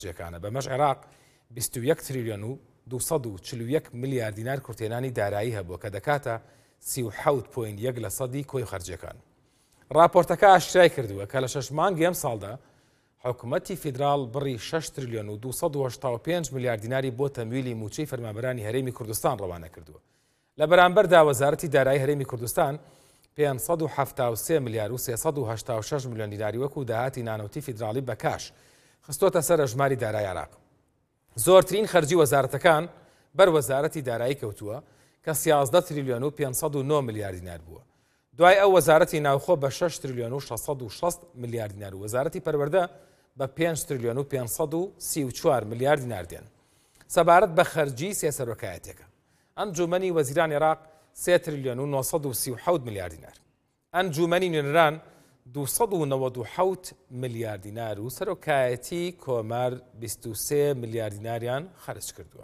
جێکانە بەمەش عێراق 21 تریلیۆن و 241 میلیارد دینار کورتێنانی دارایی هەبووە کە دەکاتە 37.1% کۆی خەرجەکان. راپۆرتەکە ئاشکرای کردووە کە لە 6 مانگی ئەم ساڵدا حکوومەتی فیدرال بڕی 6 تریلیۆن و 285 میلیارد دیناری بۆ تەمویلی موچەی فەرمانبەرانی هەرێمی کوردستان ڕەوانە کردووە. لە بەرامبەردا وەزارەتی دارایی هەرێمی کوردستان 573 میلیارد و 386 میلیۆن دیناری وەکو داهاتی نانەوتی فیدراڵی بەکاش خستۆتە سەر ژماری دارایی عێراق. زۆرترین خەرجی وەزارەتەکان بەر وەزارەتی دارایی کەوتووە کە 13 تریلیۆن و 509 میلیارد دینار بووە. دوای ئەو وەزارەتی ناوخۆ بە 6 تریلیۆن و 660 میلیارد دینار و وەزارەتی پەروەردە بە 5 تریلیۆن و 534 میلیارد دینار دێن. سەبارەت بە خەرجی سێسەرۆکایەتێکە. ئەنجومەنی وەزیرانی عێراق 3 تریلیۆن و 937 میلیارد دینار. ئەنجومەنی نوێنەران 297 میلیارد دینار و سەرۆکایەتی کۆمار 23 میلیارد دیناریان خەرج کردووە.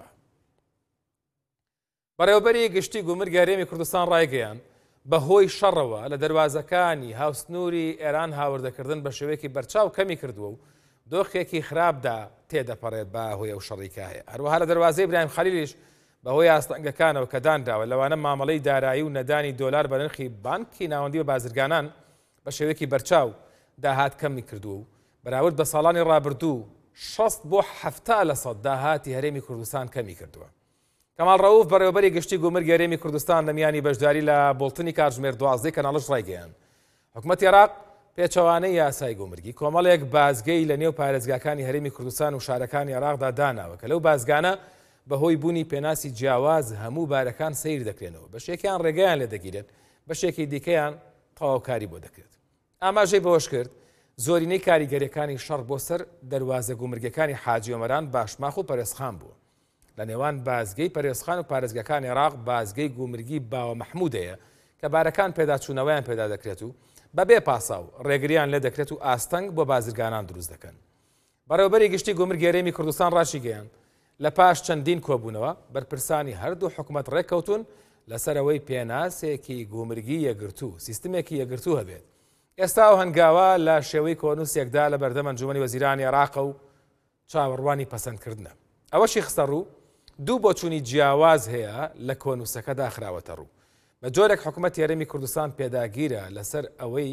بەڕێوەبەری گشتی گومرگە هەرێمی کوردستان ڕایگەیان بەهۆی شەڕەوە لە دەواازەکانی هاوسنووری ئێران هاوردەکردن بە شێوەیەکی بەرچاو کەمی کردووە و دۆخێکی خراپدا تێدەپەڕێت بە هۆی ئەو شەڕیکە هەیە. هەروەها لە دەواازەی ئیبراهیم خەلیلیش بەهۆی ئاستەنگەکانەوە کە دانراوە لەوانە مامەڵەی دارایی و نەدانی دۆلار بە نرخی بانکی ناوەندی بە بازرگانان بە شێوەیەکی بەرچاو داهات کەمی کردووە و بەراورد بە ساڵانی ڕابردوو 6 بۆ 70% داهاتی هەرێمی کوردستان کەمی کردووە. کەمال ڕەوف بەڕێوەبەری گشتی گومرگە هەرێمی کوردستان لە میانی بەشداری لە بۆڵتنی کاتژمێر 12 کەناڵش ڕایگەیاند حکوومەتی عێراق پێچەوانەی یاسای گومرگی کۆمەڵێک بازگەی لە نێو پارێزگاکانی هەرێمی کوردستان و شارەکانی عێراقدا داناوە کە لەو بازگانە بەهۆی بوونی پێناسی جیاواز هەموو بارەکان سیر دەکرێنەوە بەشێکیان ڕێگەیان لێ دەگیرێت بەشێکی دیکەیان تەواوکاری بۆ دەکرێت. ئاماژەی بەوەش کرد زۆرینەی کاریگەریەکانی شەڕ بۆ سەر دەواازە گومرگەکانی حاجی ئۆمەران باشماخ و پەرێزخان بووە. لە نێوان بازگەی پەرێزخان و پارێزگاکانی عێراق بازگەی گومرگی باوە مەحموودەیە کە بارەکان پێداچوونەوەیان پێدا دەکرێت و بەبێ پاسا و ڕێگریان لێ دەکرێت و ئاستەنگ بۆ بازرگانان دروست دەکەن. بەڕێوەبەری گشتی گومرگە هەرێمی کوردستان ڕاشی گەیاند لە پاش چەندین کۆبوونەوە بەرپرسانی هەردوو حکوومەت ڕێککەوتون لەسەرەوەی پێناسێکی گومرگی یەگرتوو سیستمێکی یەگرتوو هەبێت. ئێستا و هەنگاوە لە شێوەی کۆنووسێکدا لە بەردەم ئەنجومەنی وەزیرانی عێراق و چاوەڕوانی پەسەندکردنە. ئەوەشی خستە ڕوو دوو بۆچوونی جیاواز هەیە لە کۆنووسەکە داخراوەتە ڕوو. بە جۆرێک حکوومەتی هەرێمی کوردستان پێداگیرە لەسەر ئەوەی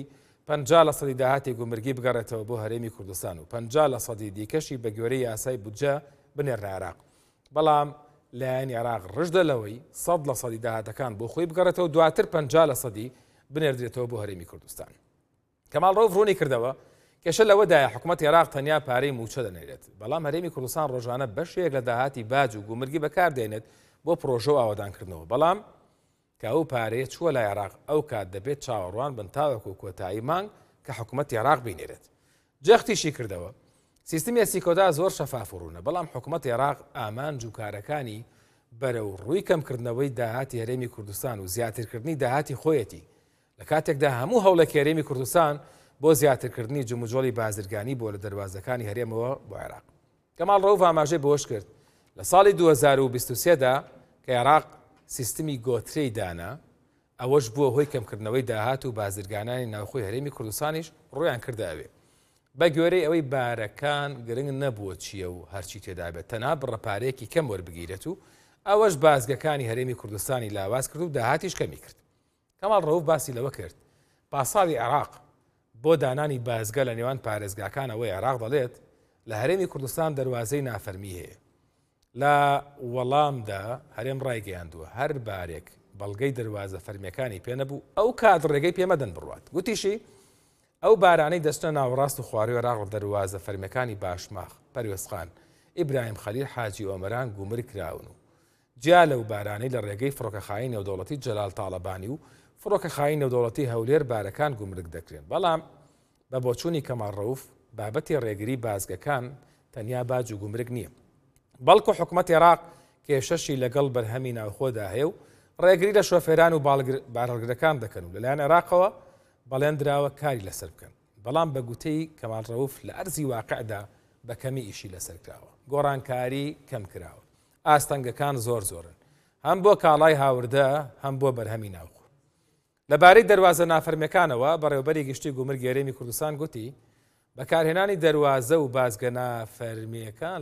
50% داهاتی گومرگی بگەڕێتەوە بۆ هەرێمی کوردستان و 50% دیکەشی بە گوێرەی یاسای بودجە بنێرنە عێراق. بەڵام لایەنی عێراق ڕژدە لەوەی 100% داهاتەکان بۆ خۆی بگەڕێتەوە دواتر 50% بنێردرێتەوە بۆ هەرێمی کوردستان. کەمال ڕەوف ڕوونی کردەوە کێشە لەوەدایە حکوومەتی عێراق تەنیا پارەی موچە دەنێرێت بەڵام هەرێمی کوردستان ڕۆژانە بەشێک لە داهاتی باج و گومرگی بەکاردێنێت بۆ پرۆژە و ئاوادانکردنەوە بەڵام کە ئەو پارەیە چووە لای عێراق ئەو کات دەبێت چاوەڕوان بن تاوەکو کۆتایی مانگ کە حکوومەتی عێراق بینێرێت. جەختیشی کردەوە سیستمی سیکۆدا زۆر شەفاف و ڕوونە بەڵام حکوومەتی عێراق ئامانج و کارەکانی بەرەو ڕووی کەمکردنەوەی داهاتی هەرێمی کوردستان و زیاترکردنی داهاتی خۆیەتی لە کاتێکدا هەموو هەوڵێکی هەرێمی کوردستان بۆ زیاترکردنی جموجۆڵی بازرگانی بۆ لە دەواازەکانی هەرێمەوە بۆ عێراق. کەمال ڕەوف ئاماژەی بۆش کرد لە ساڵی 2023دا کە عێراق سیستمی گۆترەی دانا ئەوەش بووە هۆی کەمکردنەوەی داهات و بازرگانانی ناوخۆی هەرێمی کوردستانیش ڕۆیان کرداوێ بە گوێرەی ئەوەی بارەکان گرنگ نەبووە چییە و هەرچی تێدابێت تەنها بڕەپارەیەکی کەم وەربگیرێت و ئەوەش بازگەکانی هەرێمی کوردستانی لاواز کرد و داهاتیش کەمی کرد. کەمال ڕەوف باسی لەوە کرد پاساوی عێراق بۆ دانانی بازگە لە نێوان پارێزگاکانەوەی عێراق دەڵێت لە هەرێمی کوردستان دەواازەی نافەرمی هەیە. لە وەڵامدا هەرێم ڕایگەیاندووە هەر بارێک بەڵگەی دەواازە فەرمیەکانی پێنەبوو ئەو کات ڕێگەی پێمەدەن بڕوات. گوتیشی ئەو بارانەی دەستە ناوەڕاست و خواروی عێراق دەواازە فەرمیەکانی باشماخ پەروێزخان ئیبراهیم خەلیل حاجی ئۆمەران گومرگ کراون و جیا لەو بارانەی لە ڕێگەی فڕۆکەخایی نێودەوڵەتی جەلال تاڵەبانی و فڕۆکەخایی نێودەوڵەتی هەولێر بارەکان گومرگ دەکرێن بەڵام بە بۆچوونی کەمال ڕەوف بابەتی ڕێگری بازگەکان تەنیا باج و گومرگ نییە بەڵکو حکوومەتی عێراق کێشەشی لەگەڵ بەرهەمی ناوخۆدا هەیە و ڕێگری لە شۆفێران و بارهەڵگرەکان دەکەن و لەلایەن عێراقەوە بەڵێنراوە کاری لەسەر بکەن بەڵام بە گوتەی کەمال ڕەوف لە ئەرزی واقعدا بە کەمی ئیشی لەسەر کراوە گۆڕانکاری کەم کراوە ئاستەنگەکان زۆرن هەم بۆ کاڵای هاوردە هەم بۆ بەرهەمی ناوخۆ. لەبارەی دەواازە نافەرمیەکانەوە بەڕێوەبەری گشتی گومرگە هەرێمی کوردستان گوتی بەکارهێنانی دەواازە و بازگە نافەرمیەکان